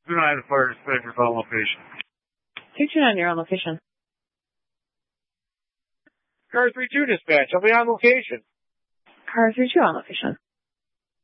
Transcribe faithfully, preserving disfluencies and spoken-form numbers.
two nine fire dispatcher's on location. two two nine, you're on location. Car three two dispatch, I'll be on location. Car three two on location.